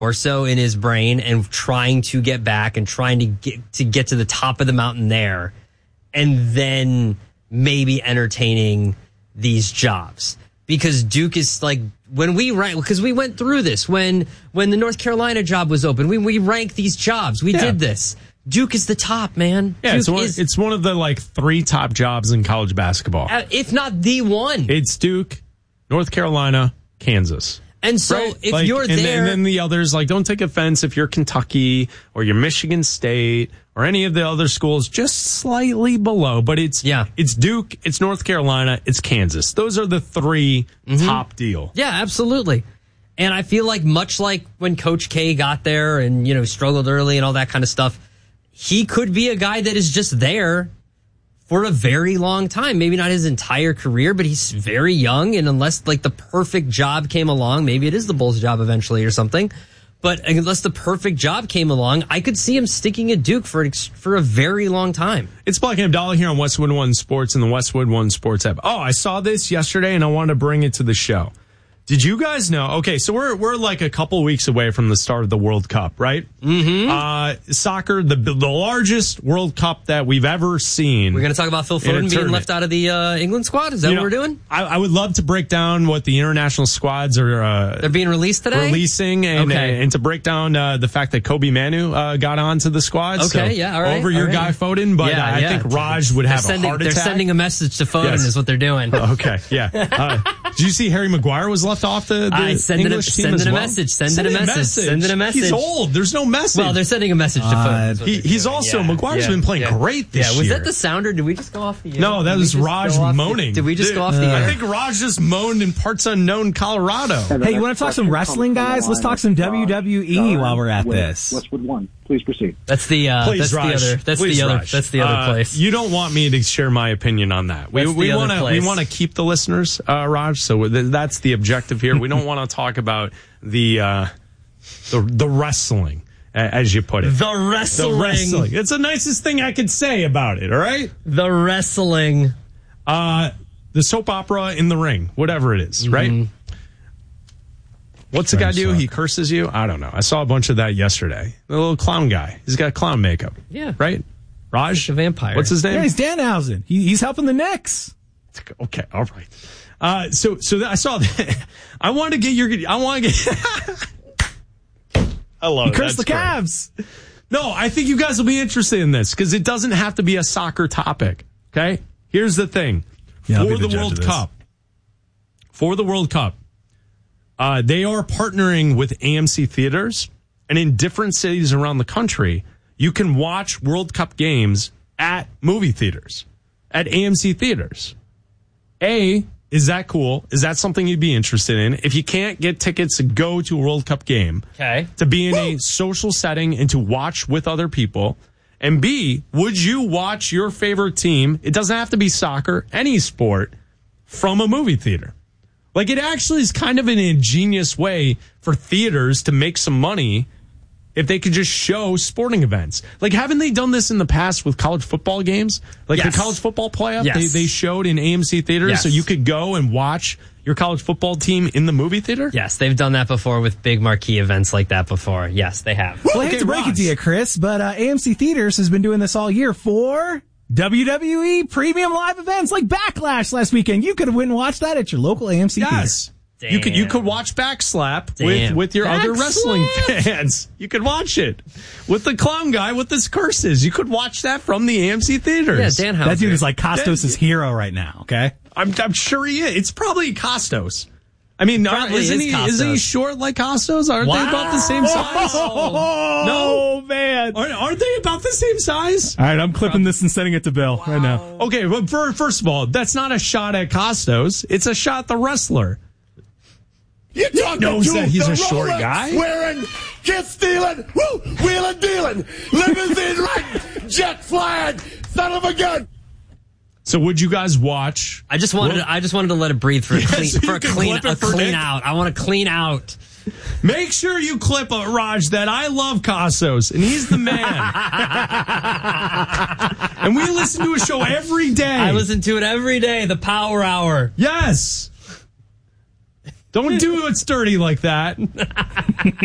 or so in his brain and trying to get back and trying to get to the top of the mountain there, and then maybe entertaining these jobs. Because Duke is like, when we rank, because we went through this when the North Carolina job was open, we ranked these jobs. We did this. Duke is the top, man. Yeah, it's one of the like 3 top jobs in college basketball. If not the one. It's Duke, North Carolina, Kansas. And so if you're there. And then the others, like, don't take offense if you're Kentucky or you're Michigan State or any of the other schools just slightly below. But it's Duke, it's North Carolina, it's Kansas. Those are the 3 top deal. Yeah, absolutely. And I feel like much like when Coach K got there and, struggled early and all that kind of stuff, he could be a guy that is just there for a very long time. Maybe not his entire career, but he's very young. And unless like the perfect job came along, maybe it is the Bulls job eventually or something. But unless the perfect job came along, I could see him sticking at Duke for a very long time. It's Black and Abdallah here on Westwood One Sports and the Westwood One Sports app. Oh, I saw this yesterday and I wanted to bring it to the show. Did you guys know? Okay, so we're like a couple weeks away from the start of the World Cup, right? Mm-hmm. Soccer, the largest World Cup that we've ever seen. We're going to talk about Phil Foden being left out of the England squad? Is that what we're doing? I would love to break down what the international squads are. They're being released today? Releasing, and to break down the fact that Kobe Manu got onto the squad. Okay, so all right. Over your guy Foden, but I think Raj would have a heart attack. They're sending a message to Foden is what they're doing. Okay, yeah. Did you see Harry Maguire was left off the English team as well? Send it a message. He's old. There's no message. Well, they're sending a message to Foden. He's also, Maguire's been playing great this year. Was that the sound or did we just go off the air? No, that was Raj moaning. Did we just go off the air? I think Raj just moaned in parts unknown Colorado. Hey, you want to talk some wrestling, guys? Let's talk some WWE while we're at this. Westwood One. Please proceed. That's the other place. You don't want me to share my opinion on that. We want to keep the listeners, Raj. So that's the objective here. We don't want to talk about the wrestling, as you put it. The wrestling. It's the nicest thing I could say about it. All right. The wrestling. The soap opera in the ring, whatever it is, right? What's the guy do? He curses you? I don't know. I saw a bunch of that yesterday. The little clown guy. He's got clown makeup. Yeah. Right? Raj? The vampire. What's his name? Yeah, he's Danhausen. He's helping the Knicks. Okay, all right. So I saw that. I want to get I love it. Curse the Cavs. No, I think you guys will be interested in this because it doesn't have to be a soccer topic. Okay? Here's the thing. For the World Cup, they are partnering with AMC Theaters, and in different cities around the country, you can watch World Cup games at movie theaters, at AMC Theaters. Is that cool? Is that something you'd be interested in? If you can't get tickets to go to a World Cup game, to be in a social setting and to watch with other people, and B, would you watch your favorite team, it doesn't have to be soccer, any sport, from a movie theater? Like, it actually is kind of an ingenious way for theaters to make some money if they could just show sporting events. Like, haven't they done this in the past with college football games? Like the college football playoff, they showed in AMC Theaters, so you could go and watch your college football team in the movie theater? Yes, they've done that before with big marquee events like that before. Yes, they have. Well, I hate to break it to you, Chris, but AMC Theaters has been doing this all year for WWE premium live events like Backlash last weekend. You could have went and watched that at your local AMC theater. Damn. You could watch Backslap with your other wrestling fans. You could watch it with the clown guy with his curses. You could watch that from the AMC theaters. Yeah, Danhausen. That dude is like Costos' hero right now. Okay, I'm sure he is. It's probably Costos. I mean, isn't he short like Costos? Aren't they about the same size? No, man. Aren't they about the same size? All right, I'm clipping this and sending it to Bill right now. Okay, but first of all, that's not a shot at Costos. It's a shot at the wrestler. You knows that he's a short guy. Wearing, kid stealing, wheeling dealing, limousine riding, jet flying, son of a gun. So would you guys watch? I just wanted to let it breathe for a clean out. I want to clean out. Make sure you clip Raj that I love Costos and he's the man. And we listen to a show every day. I listen to it every day. The Power Hour. Yes. Don't do it dirty like that.